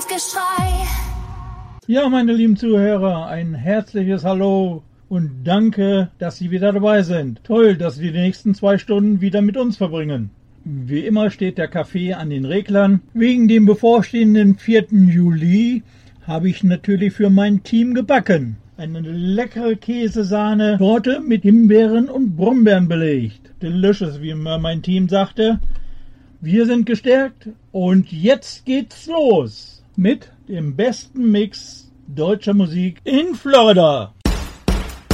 Wahnsinnsgeschrei. Ja, meine lieben Zuhörer, ein herzliches Hallo und danke, dass Sie wieder dabei sind. Toll, dass Sie die nächsten 2 Stunden wieder mit uns verbringen. Wie immer steht der Kaffee an den Reglern. Wegen dem bevorstehenden 4. Juli habe ich natürlich für mein Team gebacken. Eine leckere Käsesahne-Torte mit Himbeeren und Brombeeren belegt. Delicious, wie immer mein Team sagte. Wir sind gestärkt und jetzt geht's los mit dem besten Mix deutscher Musik in Florida.